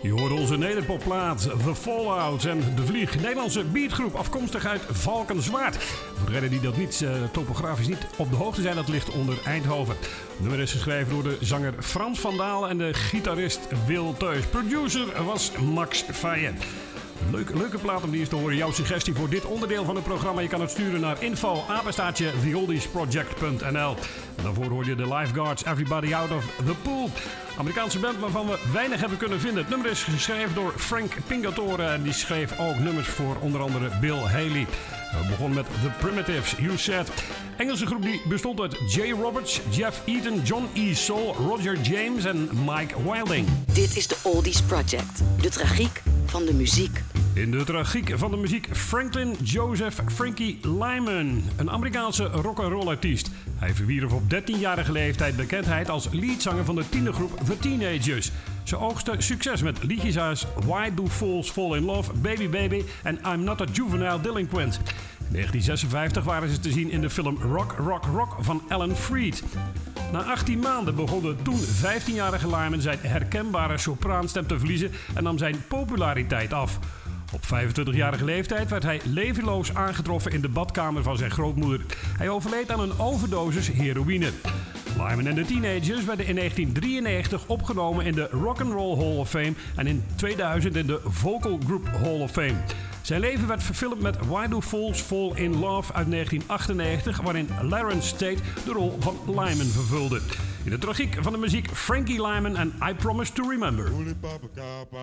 Je hoorde onze nederpopplaat The Fallout en De Vlieg. Nederlandse beatgroep afkomstig uit Valkenswaard. Voor degenen die dat niet topografisch niet op de hoogte zijn, dat ligt onder Eindhoven. Het nummer is geschreven door de zanger Frans van Daal en de gitarist Wil Teus. Producer was Max Feijen. Leuke plaat om die eens te horen. Jouw suggestie voor dit onderdeel van het programma. Je kan het sturen naar info@theoldiesproject.nl. Daarvoor hoor je de Lifeguards Everybody Out of the Pool. Amerikaanse band waarvan we weinig hebben kunnen vinden. Het nummer is geschreven door Frank Pingatore. En die schreef ook nummers voor onder andere Bill Haley. We begonnen met The Primitives, You Said. Engelse groep die bestond uit Jay Roberts, Jeff Eaton, John E. Soul, Roger James en Mike Wilding. Dit is de Oldies Project. De tragiek van de muziek. In de tragiek van de muziek Franklin Joseph Frankie Lyman. Een Amerikaanse rock'n'roll artiest. Hij verwierf op 13-jarige leeftijd bekendheid als leadzanger van de tienergroep The Teenagers. Ze oogsten succes met liedjes als Why Do Fools Fall in Love, Baby Baby en I'm Not a Juvenile Delinquent. In 1956 waren ze te zien in de film Rock, Rock, Rock van Alan Freed. Na 18 maanden begon de toen 15-jarige Lyman zijn herkenbare sopraanstem te verliezen en nam zijn populariteit af. Op 25-jarige leeftijd werd hij levenloos aangetroffen in de badkamer van zijn grootmoeder. Hij overleed aan een overdosis heroïne. Lyman en de Teenagers werden in 1993 opgenomen in de Rock'n'Roll Hall of Fame en in 2000 in de Vocal Group Hall of Fame. Zijn leven werd verfilmd met Why Do Fools Fall in Love uit 1998, waarin Larenz Tate de rol van Lyman vervulde. In de tragiek van de muziek Frankie Lyman en I Promise to Remember.